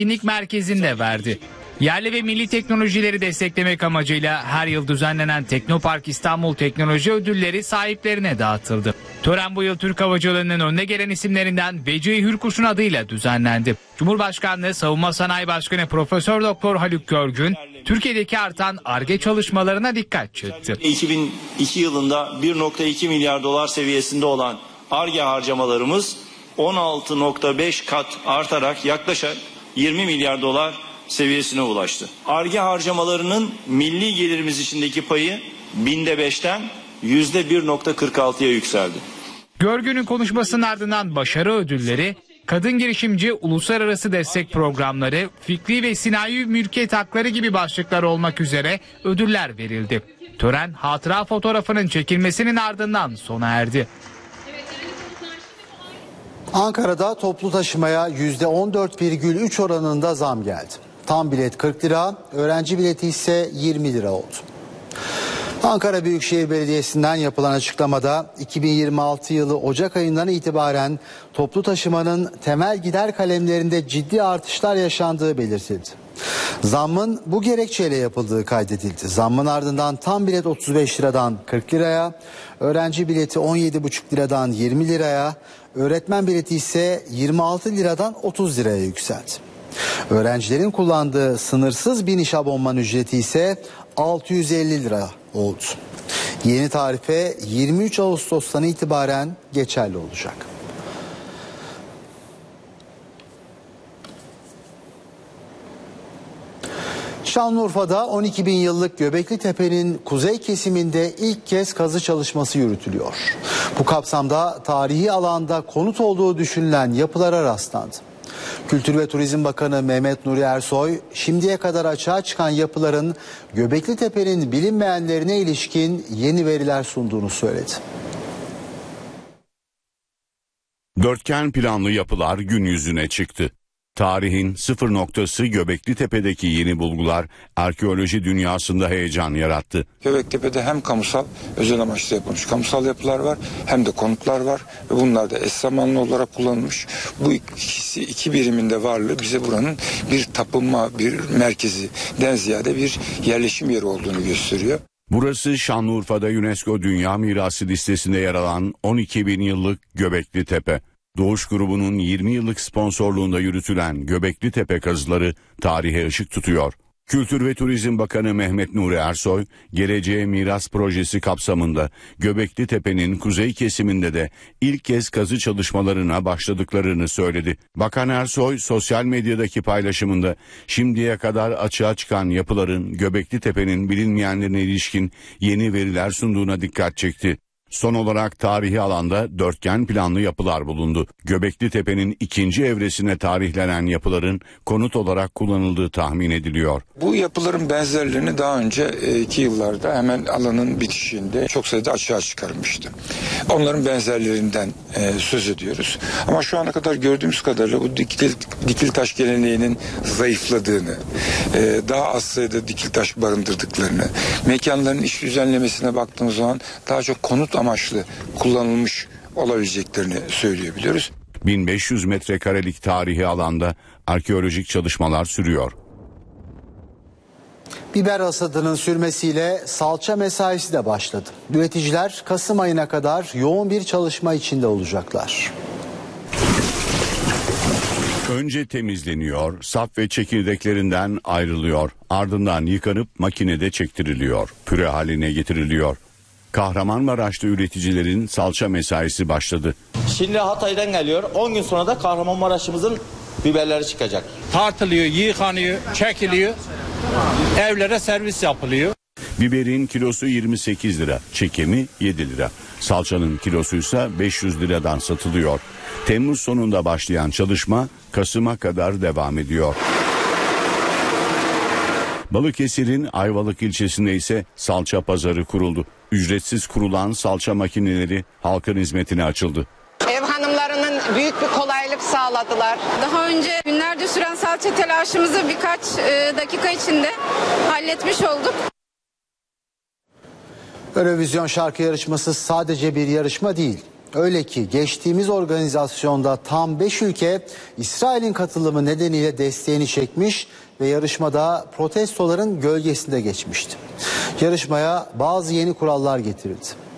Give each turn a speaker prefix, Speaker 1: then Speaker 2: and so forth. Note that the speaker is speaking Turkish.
Speaker 1: etkinlik merkezinde verdi. Yerli ve milli teknolojileri desteklemek amacıyla her yıl düzenlenen Teknopark İstanbul Teknoloji Ödülleri sahiplerine dağıtıldı. Tören bu yıl Türk havacılığının önde gelen isimlerinden Vecihi Hürkuş'un adıyla düzenlendi. Cumhurbaşkanlığı Savunma Sanayi Başkanı Profesör Doktor Haluk Görgün, Türkiye'deki artan Ar-Ge çalışmalarına dikkat çekti.
Speaker 2: 2002 yılında 1,2 milyar dolar seviyesinde olan Ar-Ge harcamalarımız 16,5 kat artarak yaklaşık 20 milyar dolar seviyesine ulaştı. Ar-Ge harcamalarının milli gelirimiz içindeki payı binde 5'ten %1,46'ya yükseldi.
Speaker 1: Görgün'ün konuşmasının ardından başarı ödülleri, kadın girişimci uluslararası destek programları, fikri ve sinayi mülkiyet hakları gibi başlıklar olmak üzere ödüller verildi. Tören hatıra fotoğrafının çekilmesinin ardından sona erdi.
Speaker 3: Ankara'da toplu taşımaya %14,3 oranında zam geldi. Tam bilet 40 lira, öğrenci bileti ise 20 lira oldu. Ankara Büyükşehir Belediyesi'nden yapılan açıklamada 2026 yılı Ocak ayından itibaren toplu taşımanın temel gider kalemlerinde ciddi artışlar yaşandığı belirtildi. Zammın bu gerekçeyle yapıldığı kaydedildi. Zammın ardından tam bilet 35 liradan 40 liraya, öğrenci bileti 17,5 liradan 20 liraya, öğretmen bileti ise 26 liradan 30 liraya yükseldi. Öğrencilerin kullandığı sınırsız biniş abonman ücreti ise 650 lira oldu. Yeni tarife 23 Ağustos'tan itibaren geçerli olacak. Şanlıurfa'da 12 bin yıllık Göbekli Tepe'nin kuzey kesiminde ilk kez kazı çalışması yürütülüyor. Bu kapsamda tarihi alanda konut olduğu düşünülen yapılara rastlandı. Kültür ve Turizm Bakanı Mehmet Nuri Ersoy, şimdiye kadar açığa çıkan yapıların Göbekli Tepe'nin bilinmeyenlerine ilişkin yeni veriler sunduğunu söyledi.
Speaker 4: Dörtgen planlı yapılar gün yüzüne çıktı. Tarihin sıfır noktası Göbekli-Tepe'deki yeni bulgular arkeoloji dünyasında heyecan yarattı.
Speaker 5: Göbekli-Tepe'de hem kamusal özel amaçlı yapılmış kamusal yapılar var hem de konutlar var ve bunlar da eş zamanlı olarak kullanılmış. Bu iki birimin de varlığı bize buranın bir tapınma, bir merkezinden ziyade bir yerleşim yeri olduğunu gösteriyor.
Speaker 4: Burası Şanlıurfa'da UNESCO Dünya Mirası listesinde yer alan 12 bin yıllık Göbekli Tepe. Doğuş grubunun 20 yıllık sponsorluğunda yürütülen Göbekli Tepe kazıları tarihe ışık tutuyor. Kültür ve Turizm Bakanı Mehmet Nuri Ersoy, Geleceğe Miras projesi kapsamında Göbekli Tepe'nin kuzey kesiminde de ilk kez kazı çalışmalarına başladıklarını söyledi. Bakan Ersoy, sosyal medyadaki paylaşımında şimdiye kadar açığa çıkan yapıların Göbekli Tepe'nin bilinmeyenlerine ilişkin yeni veriler sunduğuna dikkat çekti. Son olarak tarihi alanda dörtgen planlı yapılar bulundu. Göbekli Tepe'nin ikinci evresine tarihlenen yapıların konut olarak kullanıldığı tahmin ediliyor.
Speaker 5: Bu yapıların benzerlerini daha önceki yıllarda hemen alanın bitişiğinde çok sayıda açığa çıkarmıştı. Onların benzerlerinden söz ediyoruz. Ama şu ana kadar gördüğümüz kadarıyla bu dikil taş geleneğinin zayıfladığını, daha az sayıda dikil taş barındırdıklarını, mekanların iş düzenlemesine baktığımız zaman daha çok konut amaçlı kullanılmış olabileceklerini söyleyebiliyoruz.
Speaker 4: 1500 metrekarelik tarihi alanda arkeolojik çalışmalar sürüyor.
Speaker 3: Biber hasadının sürmesiyle salça mesaisi de başladı. Üreticiler Kasım ayına kadar yoğun bir çalışma içinde olacaklar.
Speaker 4: Önce temizleniyor, sap ve çekirdeklerinden ayrılıyor. Ardından yıkanıp makinede çektiriliyor, püre haline getiriliyor. Kahramanmaraş'ta üreticilerin salça mesaisi başladı.
Speaker 6: Şimdi Hatay'dan geliyor. 10 gün sonra da Kahramanmaraş'ımızın biberleri çıkacak. Tartılıyor, yıkanıyor, çekiliyor. Evlere servis yapılıyor.
Speaker 4: Biberin kilosu 28 lira, çekimi 7 lira. Salçanın kilosuysa 500 liradan satılıyor. Temmuz sonunda başlayan çalışma Kasım'a kadar devam ediyor. Balıkesir'in Ayvalık ilçesinde ise salça pazarı kuruldu. Ücretsiz kurulan salça makineleri halkın hizmetine açıldı.
Speaker 7: Ev hanımlarının büyük bir kolaylık sağladılar.
Speaker 8: Daha önce günlerce süren salça telaşımızı birkaç dakika içinde halletmiş olduk.
Speaker 3: Eurovision şarkı yarışması sadece bir yarışma değil. Öyle ki geçtiğimiz organizasyonda tam 5 ülke İsrail'in katılımı nedeniyle desteğini çekmiş ve yarışmada protestoların gölgesinde geçmişti. Yarışmaya bazı yeni kurallar getirildi.